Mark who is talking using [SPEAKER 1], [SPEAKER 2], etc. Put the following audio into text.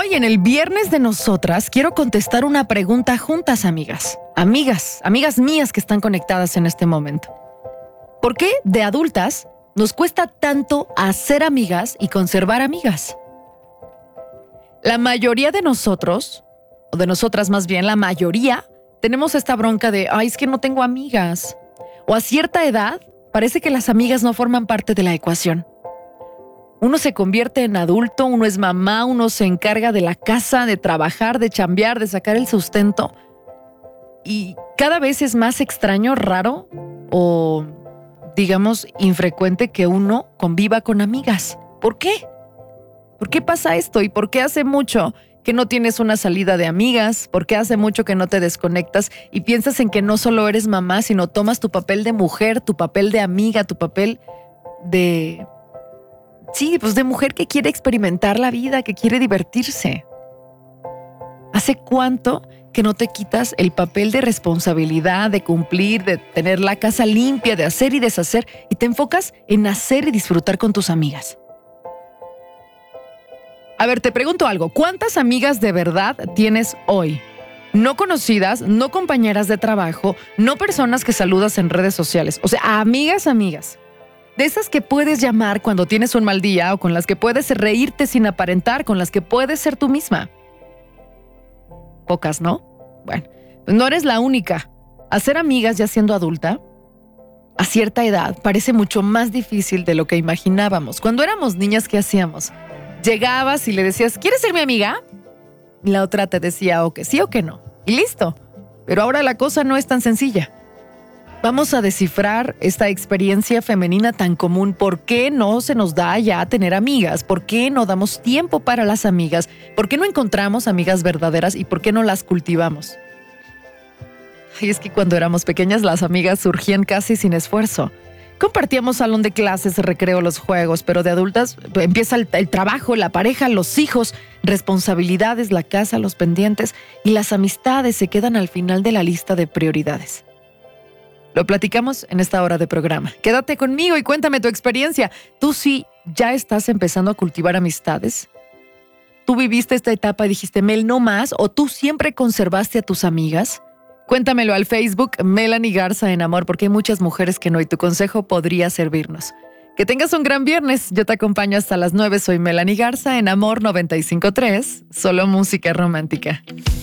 [SPEAKER 1] Hoy en el viernes de nosotras quiero contestar una pregunta juntas, amigas. Amigas mías que están conectadas en este momento. ¿Por qué de adultas nos cuesta tanto hacer amigas y conservar amigas? La mayoría de nosotros, o de nosotras más bien, la mayoría, tenemos esta bronca de, es que no tengo amigas. O a cierta edad, parece que las amigas no forman parte de la ecuación. Uno se convierte en adulto, uno es mamá, uno se encarga de la casa, de trabajar, de chambear, de sacar el sustento. Y cada vez es más extraño, raro o, digamos, infrecuente que uno conviva con amigas. ¿Por qué? ¿Por qué pasa esto? ¿Y por qué hace mucho que no tienes una salida de amigas? ¿Por qué hace mucho que no te desconectas y piensas en que no solo eres mamá, sino tomas tu papel de mujer, tu papel de amiga, tu papel de... Sí, pues de mujer que quiere experimentar la vida, que quiere divertirse. ¿Hace cuánto que no te quitas el papel de responsabilidad, de cumplir, de tener la casa limpia, de hacer y deshacer, y te enfocas en hacer y disfrutar con tus amigas? A ver, te pregunto algo. ¿Cuántas amigas de verdad tienes hoy? No conocidas, no compañeras de trabajo, no personas que saludas en redes sociales. O sea, amigas. De esas que puedes llamar cuando tienes un mal día o con las que puedes reírte sin aparentar, con las que puedes ser tú misma. Pocas, ¿no? Bueno, no eres la única. Hacer amigas ya siendo adulta, a cierta edad, parece mucho más difícil de lo que imaginábamos. Cuando éramos niñas, ¿qué hacíamos? Llegabas y le decías, ¿quieres ser mi amiga? Y la otra te decía o que sí o que no. Y listo. Pero ahora la cosa no es tan sencilla. Vamos a descifrar esta experiencia femenina tan común. ¿Por qué no se nos da ya tener amigas? ¿Por qué no damos tiempo para las amigas? ¿Por qué no encontramos amigas verdaderas y por qué no las cultivamos? Y es que cuando éramos pequeñas las amigas surgían casi sin esfuerzo. Compartíamos salón de clases, recreo, los juegos, pero de adultas empieza el trabajo, la pareja, los hijos, responsabilidades, la casa, los pendientes y las amistades se quedan al final de la lista de prioridades. Lo platicamos en esta hora de programa. Quédate conmigo y cuéntame tu experiencia. ¿Tú sí ya estás empezando a cultivar amistades? ¿Tú viviste esta etapa y dijiste, Mel, no más? ¿O tú siempre conservaste a tus amigas? Cuéntamelo al Facebook, Melanie Garza en Amor, porque hay muchas mujeres que no y tu consejo podría servirnos. Que tengas un gran viernes. Yo te acompaño hasta las 9. Soy Melanie Garza en Amor 95.3. Solo música romántica.